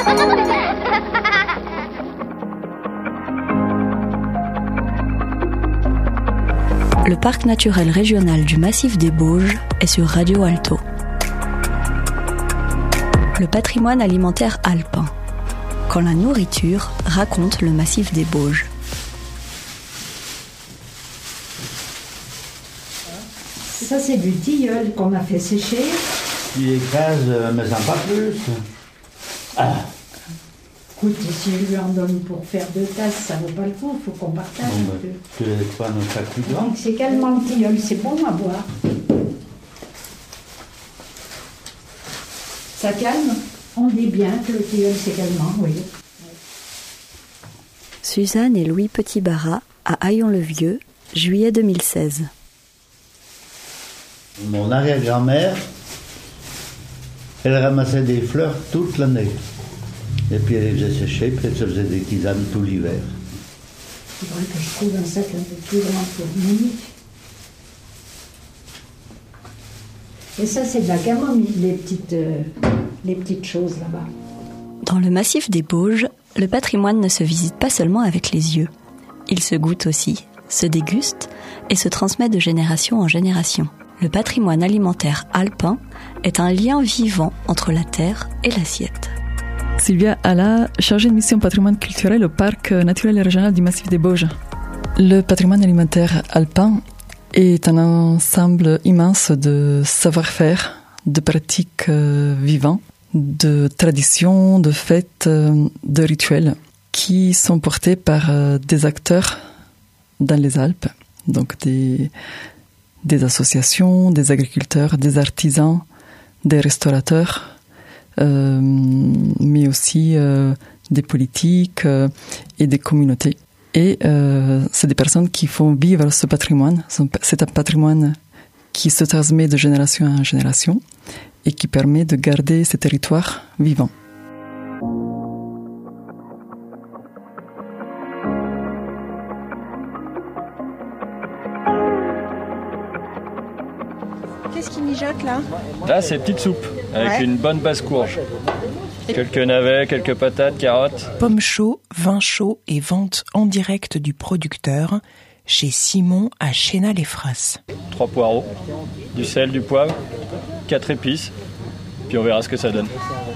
Le parc naturel régional du Massif des Bauges est sur Radio Alto. Le patrimoine alimentaire alpin, quand la nourriture raconte le Massif des Bauges. Ça, c'est du tilleul qu'on a fait sécher. Il écrase, mais ça pas plus. Ah. Écoute, si je lui en donne pour faire 2 tasses, ça vaut pas le coup, il faut qu'on partage. Bon, tu laisses pas nos sacs plus grands. Donc c'est calmant le tilleul, c'est bon à boire. Ça calme. On dit bien que le tilleul c'est calmant, oui. Suzanne et Louis Petit-Barrat à Haillon-le-Vieux, juillet 2016. Mon arrière-grand-mère, elle ramassait des fleurs toute l'année. Et puis elle les faisait sécher, puis elle se faisait des tisanes tout l'hiver. Il faudrait que je trouve un sac un peu plus grand pour Monique. Et ça, c'est de la camomille, les petites choses là-bas. Dans le Massif des Bauges, le patrimoine ne se visite pas seulement avec les yeux. Il se goûte aussi, se déguste et se transmet de génération en génération. Le patrimoine alimentaire alpin est un lien vivant entre la terre et l'assiette. Sylvia Alla, chargée de mission patrimoine culturel au parc naturel et régional du Massif des Bauges. Le patrimoine alimentaire alpin est un ensemble immense de savoir-faire, de pratiques vivantes, de traditions, de fêtes, de rituels qui sont portés par des acteurs dans les Alpes, donc des associations, des agriculteurs, des artisans, des restaurateurs, mais aussi des politiques et des communautés. Et c'est des personnes qui font vivre ce patrimoine. C'est un patrimoine qui se transmet de génération en génération et qui permet de garder ces territoires vivants. Qu'est-ce qui mijote là ? Là, c'est petite soupe avec une bonne basse-courge. Quelques navets, quelques patates, carottes. Pommes chauds, vin chaud et vente en direct du producteur chez Simon à Chénal-les-Frasses. 3 poireaux, du sel, du poivre, 4 épices, puis on verra ce que ça donne.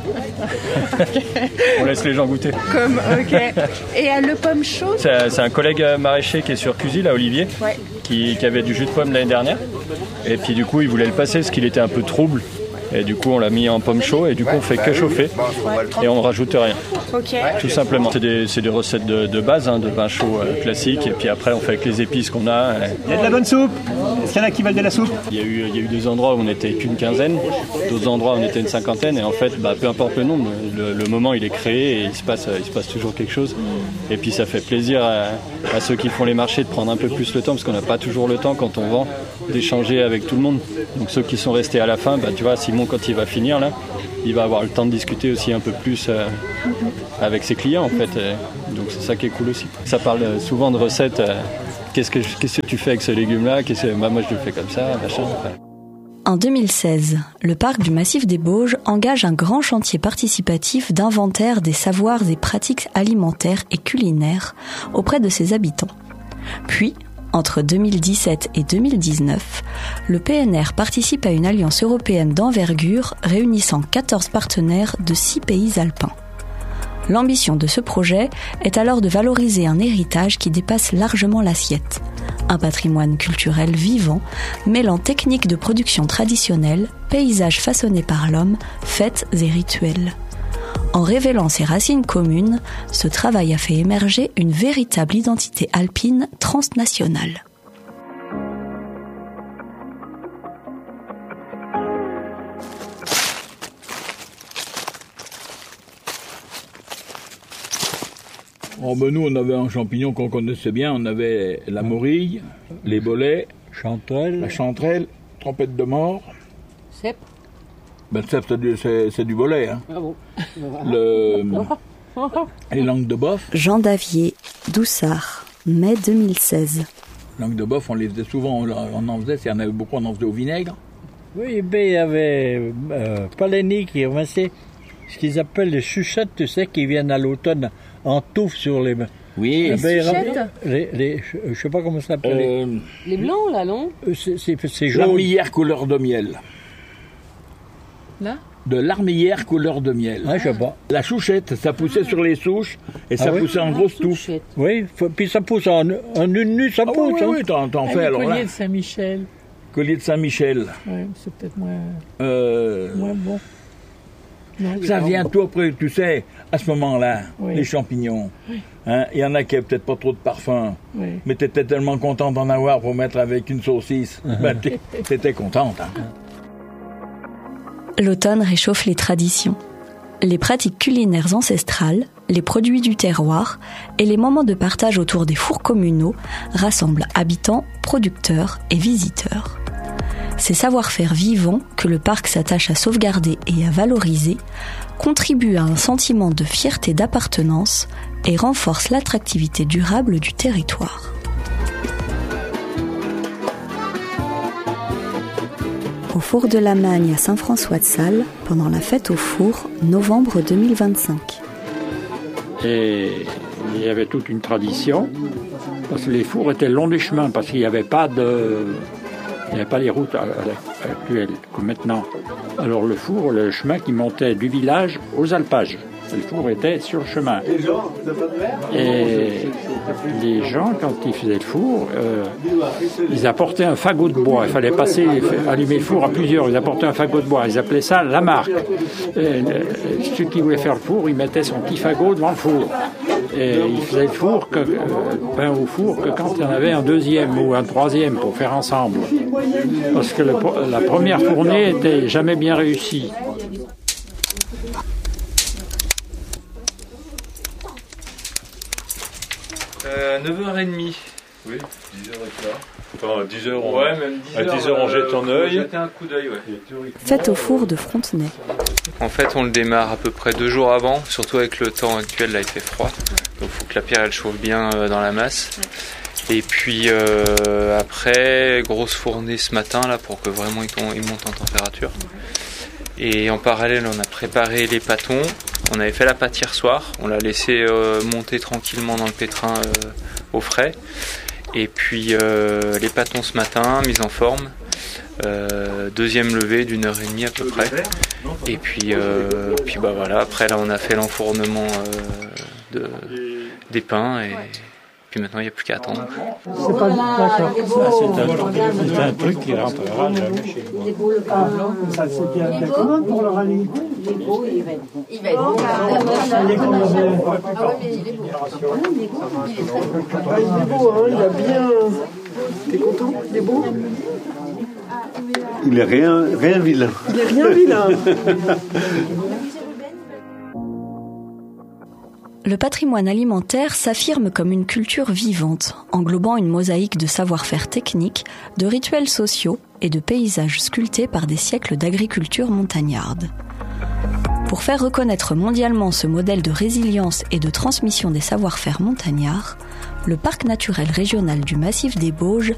On laisse les gens goûter. Ok. Et le pomme chaud ? C'est un collègue maraîcher qui est sur Cusy, là, Olivier, qui avait du jus de pomme l'année dernière. Et puis du coup, il voulait le passer parce qu'il était un peu trouble. Et du coup, on l'a mis en pomme chaud et du coup, on fait que chauffer et on ne rajoute rien. Tout simplement. C'est des recettes de base, de vin chaud classique. Et puis après, on fait avec les épices qu'on a. Il y a de la bonne soupe. Est-ce qu'il y en a qui veulent de la soupe ? Il y a eu des endroits où on n'était qu'une quinzaine, d'autres endroits où on était une cinquantaine. Et en fait, peu importe le nombre, le moment il est créé et il se passe toujours quelque chose. Et puis ça fait plaisir à ceux qui font les marchés de prendre un peu plus le temps, parce qu'on n'a pas toujours le temps quand on vend d'échanger avec tout le monde. Donc ceux qui sont restés à la fin, tu vois, Simon quand il va finir là, il va avoir le temps de discuter aussi un peu plus avec ses clients en fait. Donc c'est ça qui est cool aussi. Ça parle souvent de recettes. Qu'est-ce que tu fais avec ce légume-là ? Moi je le fais comme ça, machin. En 2016, le parc du Massif des Bauges engage un grand chantier participatif d'inventaire des savoirs et pratiques alimentaires et culinaires auprès de ses habitants. Puis, entre 2017 et 2019, le PNR participe à une alliance européenne d'envergure réunissant 14 partenaires de 6 pays alpins. L'ambition de ce projet est alors de valoriser un héritage qui dépasse largement l'assiette. Un patrimoine culturel vivant, mêlant techniques de production traditionnelles, paysages façonnés par l'homme, fêtes et rituels. En révélant ses racines communes, ce travail a fait émerger une véritable identité alpine transnationale. Nous, on avait un champignon qu'on connaissait bien. On avait la morille, les bolets, la chanterelle, trompette de mort. Cèpe. Le cèpe, c'est du bolet. Hein. Ah bon. Les langues de boeuf. Jean Davier, Doussard, mai 2016. Langues de boeuf, on les faisait souvent, on en faisait, s'il y en avait beaucoup, on en faisait au vinaigre. Oui, il y avait Paleni qui ramassait ce qu'ils appellent les chuchettes, tu sais, qui viennent à l'automne en touffe sur les... Oui. Les chuchettes je sais pas comment ça s'appelle. Les blancs, là, non? C'est jaune. L'armillère couleur de miel. Là? De l'armillère couleur de miel. Ah, je sais pas. La chouchette, ça poussait sur les souches et ça poussait en grosse touffe. Oui, puis ça pousse en une nuit, ça pousse. Oui, t'en fais alors là. Collier de Saint-Michel. Collier de Saint-Michel. Oui, c'est peut-être moins bon. Non, Ça vient tout après, tu sais, à ce moment-là, Oui. les champignons. Oui. Hein, il y en a qui n'avaient peut-être pas trop de parfum, Oui. mais tu étais tellement content d'en avoir pour mettre avec une saucisse. Ben, t'étais contente. Hein. L'automne réchauffe les traditions. Les pratiques culinaires ancestrales, les produits du terroir et les moments de partage autour des fours communaux rassemblent habitants, producteurs et visiteurs. Ces savoir-faire vivants que le parc s'attache à sauvegarder et à valoriser contribuent à un sentiment de fierté d'appartenance et renforcent l'attractivité durable du territoire. Au four de la Magne à Saint-François-de-Sales, pendant la fête au four, novembre 2025. Et il y avait toute une tradition, parce que les fours étaient le long des chemins, parce qu'il n'y avait pas les routes actuelles, comme maintenant. Alors le four, le chemin qui montait du village aux alpages. Le four était sur le chemin. Et les gens, quand ils faisaient le four, ils apportaient un fagot de bois. Il fallait allumer le four à plusieurs. Ils apportaient un fagot de bois. Ils appelaient ça la marque. Ceux qui voulaient faire le four, ils mettaient son petit fagot devant le four. Et ils faisaient le four, pain au four, que quand il y en avait un deuxième ou un troisième pour faire ensemble. Parce que la première fournée n'était jamais bien réussie. Euh, 9h30. Oui, 10h15. Enfin, 10h, même 10h, à 10h on jette un œil. Jeter un coup d'œil, ouais. Fête au four de Frontenay. En fait, on le démarre à peu près 2 jours avant, surtout avec le temps actuel, là il fait froid. Donc il faut que la pierre elle chauffe bien dans la masse. Et puis après, grosse fournée ce matin là pour que vraiment il monte en température. Et en parallèle, on a préparé les pâtons. On avait fait la pâte hier soir. On l'a laissé monter tranquillement dans le pétrin au frais. Et puis les pâtons ce matin, mise en forme. Deuxième levée d'1h30 à peu près. Et puis bah voilà. Après là, on a fait l'enfournement des pains et puis maintenant il n'y a plus qu'à attendre. C'est pas d'accord. C'est un truc qui rentrera jamais chez moi. Ça c'est bien. Comment pour le rallye? Il est beau, il va être bon. Il va être bon. Il est qu'on avait. Ah ouais, mais il est beau. Il est très beau. Il est beau, hein, il a bien. T'es content? Il est beau? Il est rien vilain. Il est rien vilain. Le patrimoine alimentaire s'affirme comme une culture vivante, englobant une mosaïque de savoir-faire techniques, de rituels sociaux et de paysages sculptés par des siècles d'agriculture montagnarde. Pour faire reconnaître mondialement ce modèle de résilience et de transmission des savoir-faire montagnards, le parc naturel régional du Massif des Bauges